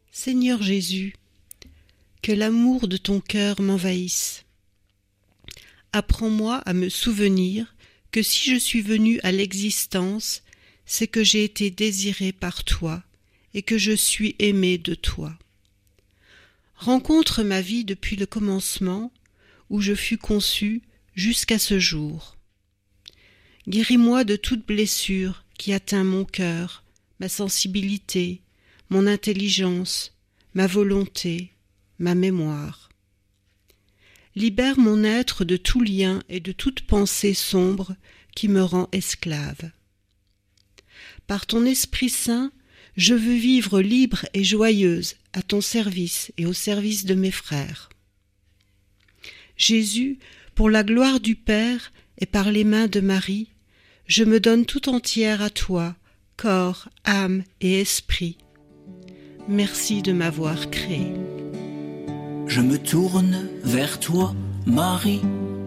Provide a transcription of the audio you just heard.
Seigneur Jésus, que l'amour de ton cœur m'envahisse. Apprends-moi à me souvenir que si je suis venu à l'existence, c'est que j'ai été désiré par toi et que je suis aimé de toi. Rencontre ma vie depuis le commencement, où je fus conçu, jusqu'à ce jour. Guéris-moi de toute blessure qui atteint mon cœur, ma sensibilité, mon intelligence, ma volonté, ma mémoire. Libère mon être de tout lien et de toute pensée sombre qui me rend esclave. Par ton Esprit Saint, je veux vivre libre et joyeuse à ton service et au service de mes frères. Jésus, pour la gloire du Père et par les mains de Marie, je me donne tout entière à toi, corps, âme et esprit. Merci de m'avoir créé. Je me tourne vers toi, Marie,